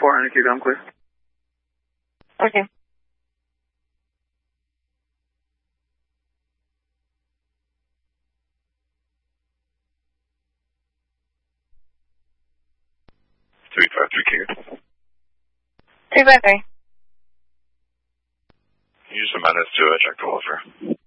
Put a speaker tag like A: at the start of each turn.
A: 400 keep going, please.
B: Okay.
C: Q.
B: 353.
C: Use a minus to check the welfare.